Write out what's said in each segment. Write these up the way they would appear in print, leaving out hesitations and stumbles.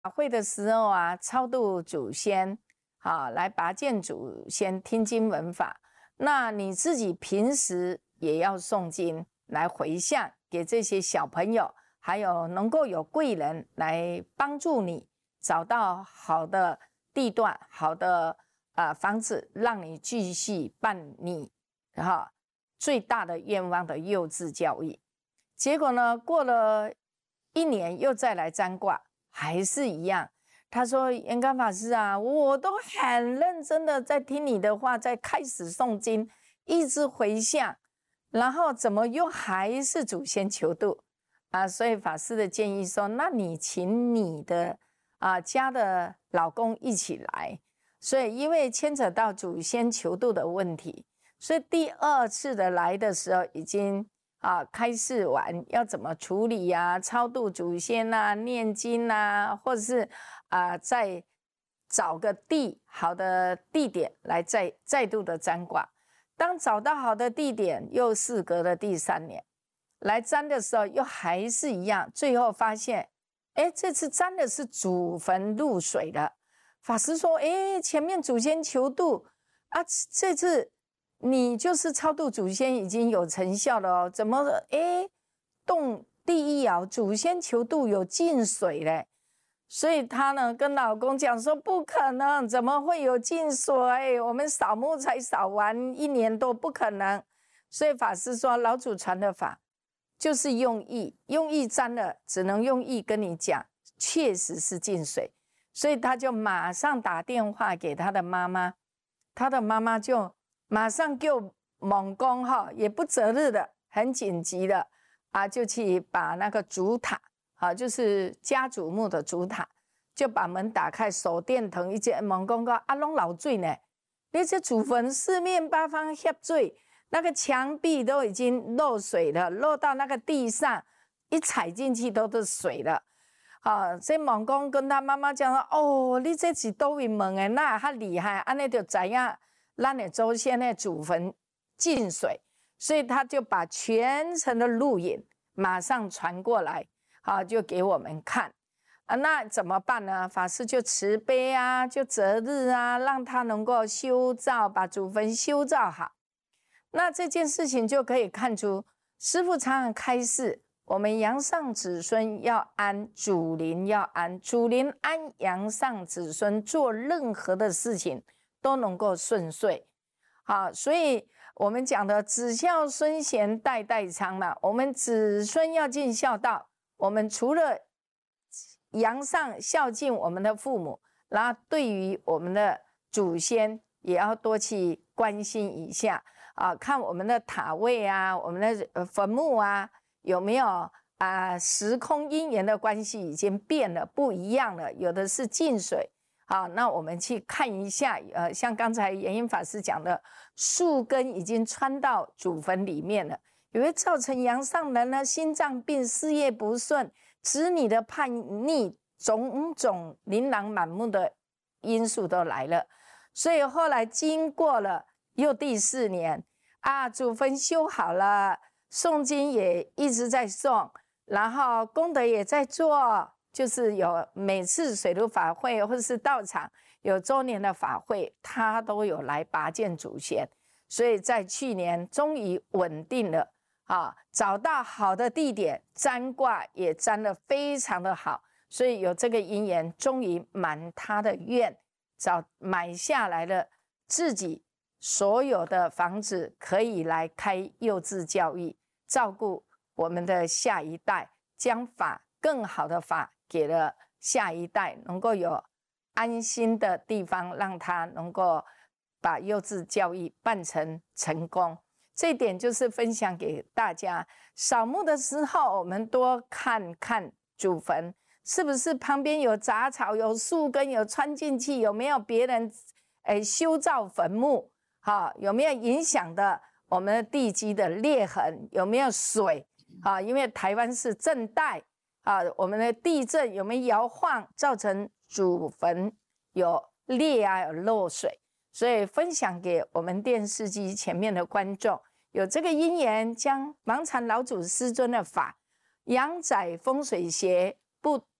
会的时候啊，超度祖先，来拔见祖先，听经闻法。那你自己平时也要诵经来回向给这些小朋友，还有能够有贵人来帮助你找到好的地段、好的房子，让你继续办你最大的愿望的幼稚教育。结果呢，过了1年又再来占卦，还是一样。他说：“圆光法师啊，我都很认真的在听你的话，在开始诵经，一直回向，然后怎么又还是祖先求度啊？所以法师的建议说，那你请你的家的老公一起来。所以因为牵扯到祖先求度的问题，所以第2次的来的时候已经开示完要怎么处理呀，超度祖先啊，念经啊，或者是再找个好的地点来再度的占卦。当找到好的地点，又事隔了第3年来占的时候，又还是一样。最后发现，这次占的是祖坟入水了。法师说，前面祖先求度这次你就是超度祖先已经有成效了哦，怎么动第1爻祖先求度有进水嘞？所以她呢跟老公讲说，不可能，怎么会有进水？我们扫墓才扫完1年多，不可能。所以法师说，老祖传的法就是用意占了，只能用意跟你讲，确实是进水。所以他就马上打电话给他的妈妈，他的妈妈就马上就猛攻也不择日的，很紧急的就去把那个主塔就是家祖墓的主塔，就把门打开，手电筒一接，猛攻说拢漏水呢，你这祖坟4面8方血水，那个墙壁都已经漏水了，漏到那个地上，一踩进去都是水了。这猛公跟他妈妈讲说，你这是哪位门的，那还厉害，这样就知道咱的祖先的祖坟进水。所以他就把全程的录影马上传过来，就给我们看。那怎么办呢？法师就慈悲就择日让他能够修造，把祖坟修造好。那这件事情就可以看出，师父常常开示，我们阳上子孙要安，祖灵要安，祖灵安，阳上子孙做任何的事情都能够顺遂。所以我们讲的子孝孙贤代代昌嘛，我们子孙要尽孝道，我们除了阳上孝敬我们的父母，然后对于我们的祖先也要多去关心一下看我们的塔位我们的坟墓有没有时空因缘的关系已经变了，不一样了，有的是进水那我们去看一下像刚才延英法师讲的，树根已经穿到祖坟里面了，也会造成阳上人呢心脏病、事业不顺、子女的叛逆，种种琳琅满目的因素都来了。所以后来经过了又第4年祖坟修好了，诵经也一直在诵，然后功德也在做，就是有每次水陆法会或者是道场有周年的法会，他都有来拔见祖先。所以在去年终于稳定了找到好的地点，占卦也占得非常的好，所以有这个因缘，终于满他的愿，买下来了自己所有的房子，可以来开幼稚教育，照顾我们的下一代，将更好的法给了下一代，能够有安心的地方，让他能够把幼稚教育办成功。这一点就是分享给大家，扫墓的时候我们多看看祖坟是不是旁边有杂草、有树根、有穿进去，有没有别人修造坟墓有没有影响的我们的地基的裂痕，有没有水因为台湾是震带我们的地震有没有摇晃，造成祖坟有裂有漏水。所以分享给我们电视机前面的观众，有这个因缘，将芒禅老祖师尊的法阳宅风水学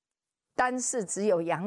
单是只有阳